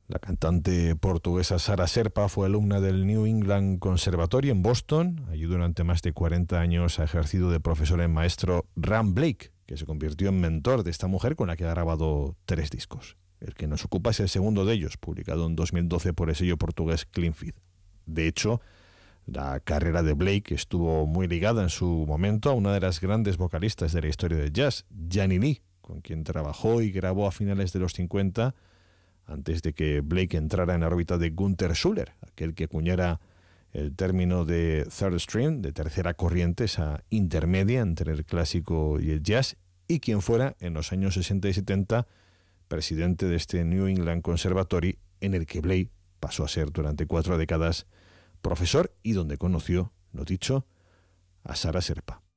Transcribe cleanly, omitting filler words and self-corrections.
La cantante portuguesa Sara Serpa fue alumna del New England Conservatory en Boston. Allí durante más de 40 años ha ejercido de profesor en maestro Ram Blake, que se convirtió en mentor de esta mujer con la que ha grabado 3 discos. El que nos ocupa es el segundo de ellos, publicado en 2012 por el sello portugués Clean Feed. De hecho, la carrera de Blake estuvo muy ligada en su momento a una de las grandes vocalistas de la historia del jazz, Jeannie Lee, con quien trabajó y grabó a finales de los 50, antes de que Blake entrara en la órbita de Gunther Schuller, aquel que acuñara el término de third stream, de tercera corriente, esa intermedia entre el clásico y el jazz, y quien fuera en los años 60 y 70 presidente de este New England Conservatory, en el que Blake pasó a ser durante 4 décadas profesor y donde conoció, lo dicho, a Sara Serpa.